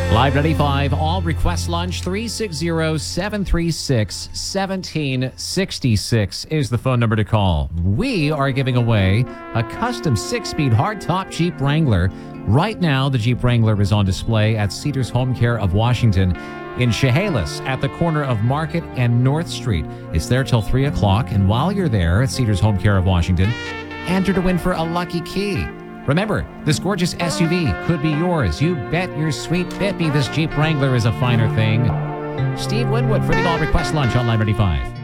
Live 95, all request lunch, 360-736-1766 is the phone number to call. We are giving away a custom 6-speed hardtop Jeep Wrangler. Right now, the Jeep Wrangler is on display at Cedars Home Care of Washington in Chehalis at the corner of Market and North Street. It's there till 3 o'clock, and while you're there at Cedars Home Care of Washington, enter to win for a lucky key. Remember, this gorgeous SUV could be yours. You bet your sweet Bippy this Jeep Wrangler is a finer thing. Steve Winwood for the All Request Lunch on Live 95.